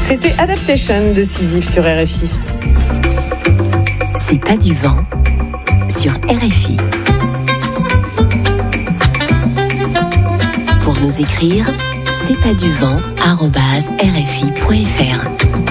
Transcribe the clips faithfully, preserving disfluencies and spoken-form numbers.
C'était Adaptation de Sisyphe sur R F I. C'est pas du vent sur R F I. Pour nous écrire, c'est pas du vent arobase r f i point f r.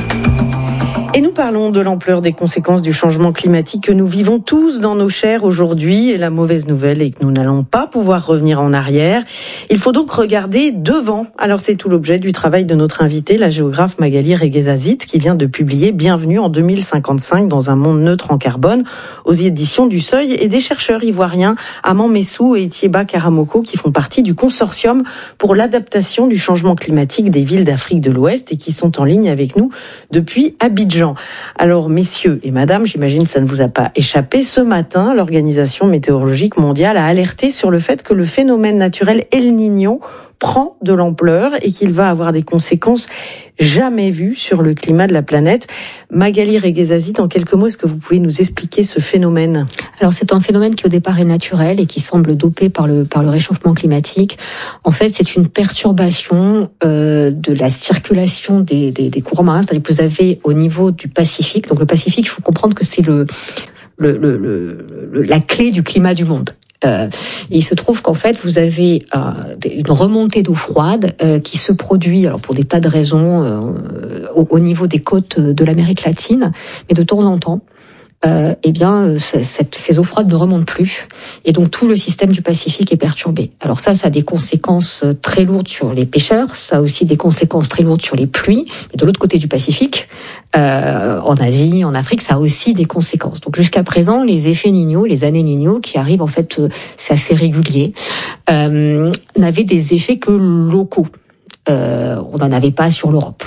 Et nous parlons de l'ampleur des conséquences du changement climatique que nous vivons tous dans nos chairs aujourd'hui. Et la mauvaise nouvelle est que nous n'allons pas pouvoir revenir en arrière. Il faut donc regarder devant. Alors c'est tout l'objet du travail de notre invitée, la géographe Magali Reguezazit, qui vient de publier Bienvenue en deux mille cinquante-cinq dans un monde neutre en carbone aux éditions du Seuil, et des chercheurs ivoiriens Aman Messou et Thieba Karamoko qui font partie du consortium pour l'adaptation du changement climatique des villes d'Afrique de l'Ouest et qui sont en ligne avec nous depuis Abidjan. Alors, messieurs et madame, j'imagine que ça ne vous a pas échappé. Ce matin, l'Organisation météorologique mondiale a alerté sur le fait que le phénomène naturel El Niño prend de l'ampleur et qu'il va avoir des conséquences jamais vues sur le climat de la planète. Magali Reguezazit, en quelques mots, est-ce que vous pouvez nous expliquer ce phénomène ? Alors, c'est un phénomène qui au départ est naturel et qui semble dopé par le par le réchauffement climatique. En fait, c'est une perturbation euh, de la circulation des, des, des courants marins. C'est-à-dire que vous avez au niveau du Pacifique, donc le Pacifique, il faut comprendre que c'est le, le, le, le la clé du climat du monde. Euh, et il se trouve qu'en fait vous avez euh, une remontée d'eau froide euh, qui se produit, alors pour des tas de raisons, euh, au, au niveau des côtes de l'Amérique latine, mais de temps en temps, euh, eh bien, cette, ces eaux froides ne remontent plus, et donc tout le système du Pacifique est perturbé. Alors ça, ça a des conséquences très lourdes sur les pêcheurs, ça a aussi des conséquences très lourdes sur les pluies. Et de l'autre côté du Pacifique, euh, en Asie, en Afrique, ça a aussi des conséquences. Donc jusqu'à présent, les effets Niño, les années Niño, qui arrivent en fait, euh, c'est assez régulier, euh, n'avaient des effets que locaux. Euh, on n'en avait pas sur l'Europe.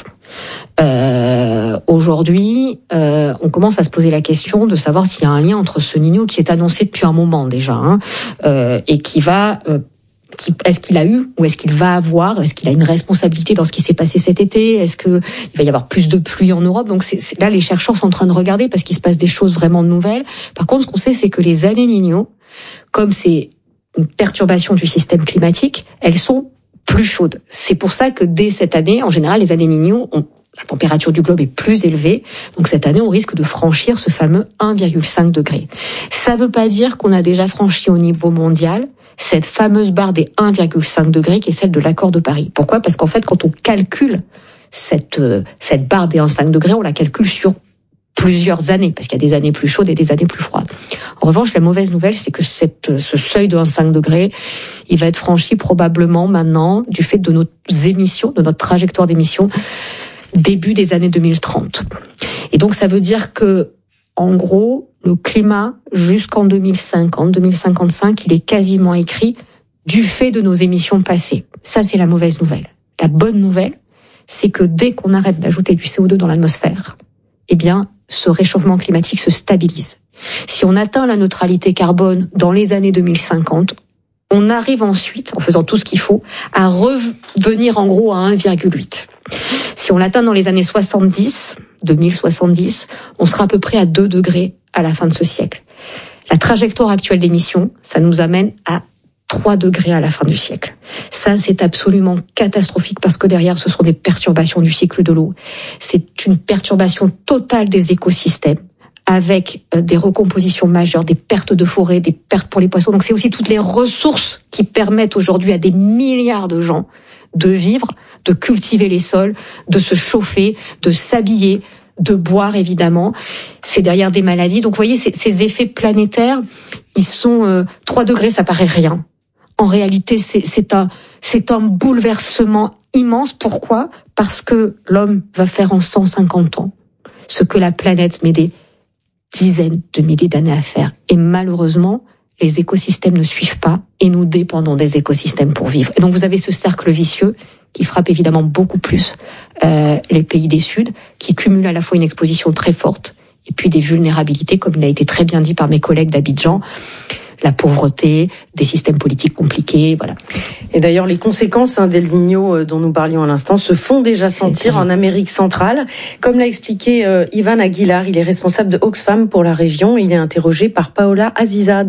Euh, aujourd'hui, euh, on commence à se poser la question de savoir s'il y a un lien entre ce Niño qui est annoncé depuis un moment déjà, hein, euh, et qui va, euh, qui, est-ce qu'il a eu ou est-ce qu'il va avoir, est-ce qu'il a une responsabilité dans ce qui s'est passé cet été, est-ce que il va y avoir plus de pluie en Europe. Donc c'est, c'est, là, les chercheurs sont en train de regarder parce qu'il se passe des choses vraiment nouvelles. Par contre, ce qu'on sait, c'est que les années Niño, comme c'est une perturbation du système climatique, elles sont plus chaude. C'est pour ça que dès cette année, en général, les années Niño, on, la température du globe est plus élevée. Donc cette année, on risque de franchir ce fameux un virgule cinq degré. Ça ne veut pas dire qu'on a déjà franchi au niveau mondial cette fameuse barre des un virgule cinq degrés qui est celle de l'accord de Paris. Pourquoi ? Parce qu'en fait, quand on calcule cette, cette barre des un virgule cinq degrés, on la calcule sur plusieurs années, parce qu'il y a des années plus chaudes et des années plus froides. En revanche, la mauvaise nouvelle, c'est que cette, ce seuil de un virgule cinq degrés, il va être franchi probablement maintenant du fait de nos émissions, de notre trajectoire d'émissions, début des années deux mille trente. Et donc, ça veut dire que, en gros, le climat, jusqu'en deux mille cinquante, deux mille cinquante-cinq, il est quasiment écrit du fait de nos émissions passées. Ça, c'est la mauvaise nouvelle. La bonne nouvelle, c'est que dès qu'on arrête d'ajouter du C O deux dans l'atmosphère, eh bien, ce réchauffement climatique se stabilise. Si on atteint la neutralité carbone dans les années deux mille cinquante, on arrive ensuite, en faisant tout ce qu'il faut, à revenir en gros à un virgule huit. Si on l'atteint dans les années soixante-dix, deux mille soixante-dix, on sera à peu près à deux degrés à la fin de ce siècle. La trajectoire actuelle d'émissions, ça nous amène à trois degrés à la fin du siècle. Ça, c'est absolument catastrophique parce que derrière, ce sont des perturbations du cycle de l'eau. C'est une perturbation totale des écosystèmes avec des recompositions majeures, des pertes de forêt, des pertes pour les poissons. Donc, c'est aussi toutes les ressources qui permettent aujourd'hui à des milliards de gens de vivre, de cultiver les sols, de se chauffer, de s'habiller, de boire, évidemment. C'est derrière des maladies. Donc, vous voyez, ces, ces effets planétaires, ils sont... Euh, trois degrés, ça paraît rien. En réalité, c'est, c'est un, c'est un bouleversement immense. Pourquoi ? Parce que l'homme va faire en cent cinquante ans ce que la planète met des dizaines de milliers d'années à faire. Et malheureusement, les écosystèmes ne suivent pas et nous dépendons des écosystèmes pour vivre. Et donc vous avez ce cercle vicieux qui frappe évidemment beaucoup plus euh, les pays des Suds, qui cumulent à la fois une exposition très forte et puis des vulnérabilités, comme il a été très bien dit par mes collègues d'Abidjan, la pauvreté, des systèmes politiques compliqués, voilà. Et d'ailleurs, les conséquences hein, d'El Niño dont nous parlions à l'instant se font déjà sentir en Amérique centrale. Comme l'a expliqué euh, Ivan Aguilar, il est responsable de Oxfam pour la région. Il est interrogé par Paola Aziza.